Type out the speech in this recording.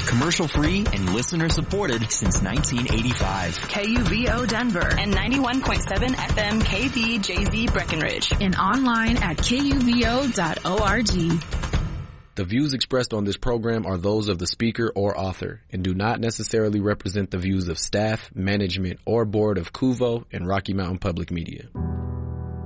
Commercial-free and listener-supported since 1985. KUVO Denver and 91.7 FM KVJZ Breckenridge. And online at kuvo.org. The views expressed on this program are those of the speaker or author and do not necessarily represent the views of staff, management, or board of KUVO and Rocky Mountain Public Media.